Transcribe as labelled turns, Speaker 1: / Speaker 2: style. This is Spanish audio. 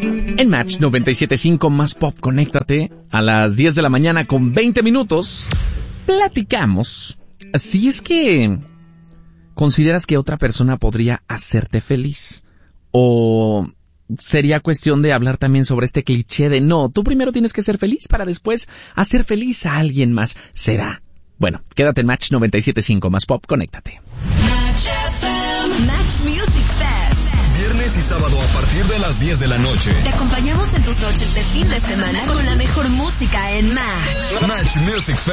Speaker 1: En Match 97.5 Más Pop, conéctate a las 10 de la mañana con 20 minutos. Platicamos. Si es que consideras que otra persona podría hacerte feliz, o sería cuestión de hablar también sobre este cliché de no, tú primero tienes que ser feliz para después hacer feliz a alguien más. ¿Será? Bueno, quédate en Match 97.5 Más Pop, conéctate.
Speaker 2: Match Music Fest.
Speaker 3: Viernes y sábado a partir de las 10 de la noche.
Speaker 2: Te acompañamos en tus noches de fin de semana con la mejor música en Match.
Speaker 3: Match Music Fest.